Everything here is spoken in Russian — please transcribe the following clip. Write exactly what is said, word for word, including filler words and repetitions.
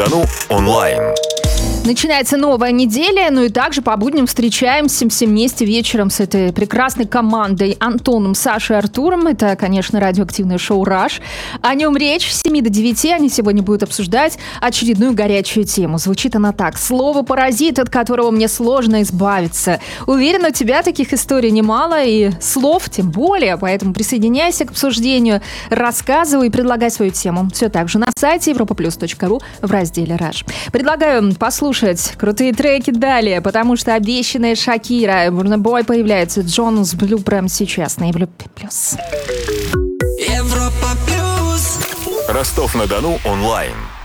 Ростов-на-Дону онлайн. Начинается новая неделя, ну и также по будням встречаемся все вместе вечером с этой прекрасной командой Антоном, Сашей и Артуром. Это, конечно, радиоактивное шоу «Раш». О нем речь с семи до девяти. Они сегодня будут обсуждать очередную горячую тему. Звучит она так: слово «паразит», от которого мне сложно избавиться. Уверена, у тебя таких историй немало, и слов тем более, поэтому присоединяйся к обсуждению, рассказывай и предлагай свою тему. Все так же на сайте европа плюс точка ру в разделе «Раш». Предлагаю послушать крутые треки далее, потому что обещанная Шакира, Burna Boy появляется, Джонас Блю прямо сейчас на Европе плюс. Ростов-на-Дону онлайн.